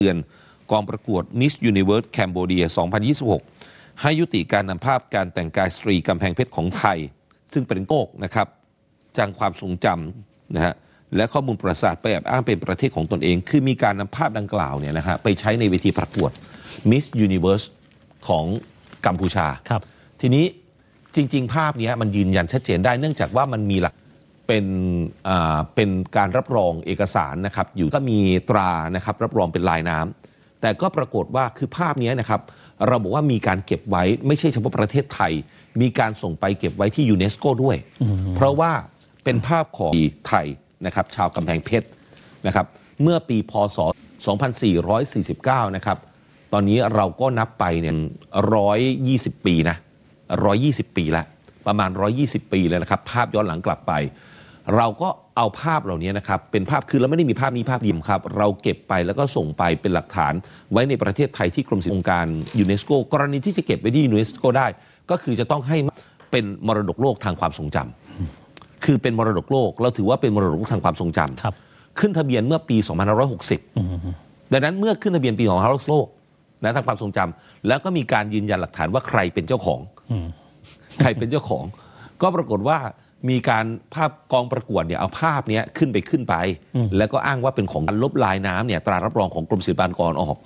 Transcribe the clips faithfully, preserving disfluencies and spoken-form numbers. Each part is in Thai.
เตือนกองประกวด Miss Universe Cambodia สองพันยี่สิบหก ให้ยุติการนำภาพการแต่งกายสตรีกำแพงเพชรของไทยซึ่งเป็นโกกนะครับจังความทรงจำนะฮะและข้อมูลประวัติศาสตร์ไปแอบอ้างเป็นประเทศของตนเองคือมีการนำภาพดังกล่าวเนี่ยนะฮะไปใช้ในเวทีประกวด Miss Universe ของกัมพูชาครับทีนี้จริงๆภาพนี้มันยืนยันชัดเจนได้เนื่องจากว่ามันมีหลักเป็นอ่าเป็นการรับรองเอกสารนะครับอยู่ก็มีตรานะครับรับรองเป็นลายน้ำแต่ก็ปรากฏว่าคือภาพนี้นะครับเราบอกว่ามีการเก็บไว้ไม่ใช่เฉพาะประเทศไทยมีการส่งไปเก็บไว้ที่ยูเนสโกด้วยเพราะว่าเป็นภาพของไทยนะครับชาวกำแพงเพชรนะครับเมื่อปีพ.ศ. สองพันสี่ร้อยสี่สิบเก้านะครับตอนนี้เราก็นับไปเนี่ยหนึ่งร้อยยี่สิบปีนะหนึ่งร้อยยี่สิบปีแล้วประมาณหนึ่งร้อยยี่สิบปีเลยนะครับภาพย้อนหลังกลับไปเราก็เอาภาพเหล่านี้นะครับเป็นภาพคือเราไม่ได้มีภาพนี้ภาพเดียวครับเราเก็บไปแล้วก็ส่งไปเป็นหลักฐานไว้ในประเทศไทยที่กรมศิลปองค์การยูเนสโกกรณีที่จะเก็บไว้ที่ยูเนสโกได้ก็คือจะต้องให้เป็นมรดกโลกทางความทรงจำคือเป็นมรดกโลกเราถือว่าเป็นมรดกทางความทรงจำขึ้นทะเบียนเมื่อปีสองพันห้าร้อยหกสิบดังนั้นเมื่อขึ้นทะเบียนปีสองพันห้าร้อยหกสิบโลกนะทางความทรงจำแล้วก็มีการยืนยันหลักฐานว่าใครเป็นเจ้าของใครเป็นเจ้าของก็ปรากฏว่ามีการภาพกองประกวดเนี่ยเอาภาพนี้ขึ้นไปขึ้นไปแล้วก็อ้างว่าเป็นของลบลายน้ำเนี่ยตรารับรองของกรมศิลปากรออก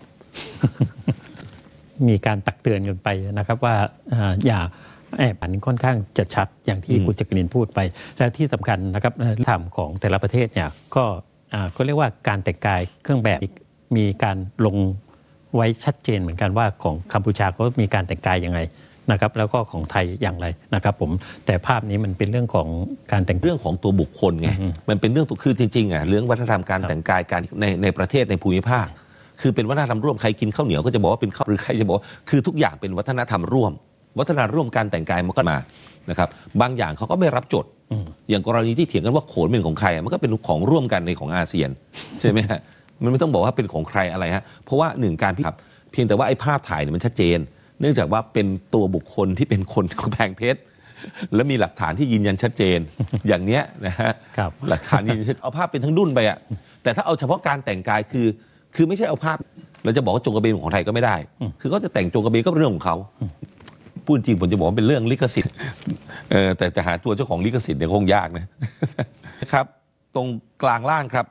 มีการตักเตือนกันไปนะครับว่าอย่าแอบอันนี้ค่อนข้างจะชัดอย่างที่คุณจักรินพูดไปและที่สำคัญนะครับธรรมของแต่ละประเทศเนี่ยก็ก็เรียกว่าการแต่งกายเครื่องแบบมีการลงไว้ชัดเจนเหมือนกันว่าของกัมพูชาก็มีการแต่งกายยังไงนะครับแล้วก็ของไทยอย่างไรนะครับผมแต่ภาพนี้มันเป็นเรื่องของการแต่งเรื่องของตัวบุคคลไงมันเป็นเรื่องคือจริงๆอ่ะเรื่องวัฒนธรรมการแต่งกายการในในประเทศในภูมิภาคคือเป็นวัฒนธรรมร่วมใครกินข้าวเหนียวก็จะบอกว่าเป็นข้าวหรือใครจะบอกคือทุกอย่างเป็นวัฒนธรรมร่วมวัฒนธรรมร่วมการแต่งกายมันก็มานะครับบางอย่างเขาก็ไม่รับจดอย่างกรณีที่เถียงกันว่าโขนเป็นของใครมันก็เป็นของร่วมกันในของอาเซียนใช่ไหมฮะมันไม่ต้องบอกว่าเป็นของใครอะไรฮะเพราะว่าหนึ่งการพิจารณาเพียงแต่ว่าไอ้ภาพถ่ายเนี่ยมันชัดเจนเนื่องจากว่าเป็นตัวบุคคลที่เป็นคนกำแพงเพชรและมีหลักฐานที่ยืนยันชัดเจนอย่างเนี้ยนะฮะหลักฐานยืนยันเอาภาพเป็นทั้งดุนไปอะแต่ถ้าเอาเฉพาะการแต่งกายคือคือไม่ใช่เอาภาพเราจะบอกว่าจงกระเบนของไทยก็ไม่ได้คือเขาจะแต่งจงกระเบนก็เป็นเรื่องของเขาพูดจริงผมจะบอกว่าเป็นเรื่องลิขสิทธิ์เออแต่จะหาตัวเจ้าของลิขสิทธิ์เนี่ยคงยากนะนะครับตรงกลางล่างครับ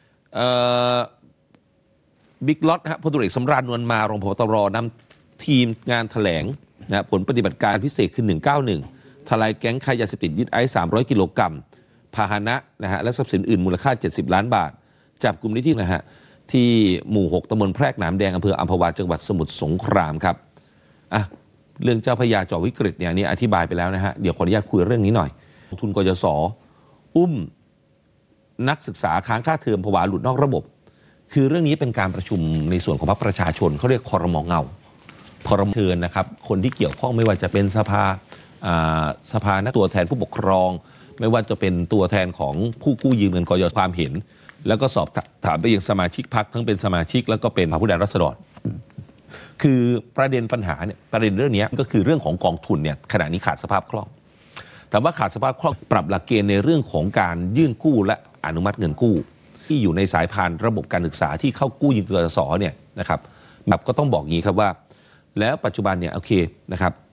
บิ๊กล็อตฮะพลตำรวจเอกสำราญนวลมารองผบ.ตร.นำทีมงานแถลงนะผลปฏิบัติการพิเศษคือหนึ่งเก้าหนึ่งทลายแก๊งค้ายาเสพติดยึดไอซ์สามร้อยกิโลกรัมพาหนะนะฮะและทรัพย์สินอื่นมูลค่าเจ็ดสิบล้านบาทจับกลุ่มได้ที่นะฮะที่หมู่หกตำบลแพรกหนามแดงอำเภออัมพวาจังหวัดสมุทรสงครามครับอ่ะเรื่องเจ้าพระยาเจาะวิกฤตเนี่ยนี่อธิบายไปแล้วนะฮะเดี๋ยวขออนุญาตคุยเรื่องนี้หน่อยทุนกยศอุ้มนักศึกษาค้างค่าเทอมผวาหลุดนอกระบบคือเรื่องนี้เป็นการประชุมในส่วนของพรรคประชาชนเขาเรียกครม.เงาครม.เชิญนะครับคนที่เกี่ยวข้องไม่ว่าจะเป็นสภาสภานักตัวแทนผู้ปกครองไม่ว่าจะเป็นตัวแทนของผู้กู้ยืมเงินกยศความเห็นแล้วก็สอบถามไปยังสมาชิกพรรคทั้งเป็นสมาชิกแล้วก็เป็นผู้แทนราษฎรคือประเด็นปัญหาเนี่ยประเด็นเรื่องนี้ก็คือเรื่องของกองทุนเนี่ยขณะนี้ขาดสภาพคล่องแต่ว่าขาดสภาพคล่องปรับหลักเกณฑ์ในเรื่องของการยื่นกู้และอนุมัติเงินกู้ที่อยู่ในสายพานระบบการศึกษาที่เข้ากู้ยืมกยศเนี่ยนะครับแบบก็ต้องบอกงี้ครับว่าแล้วปัจจุบันเนี่ยโอเคนะครับ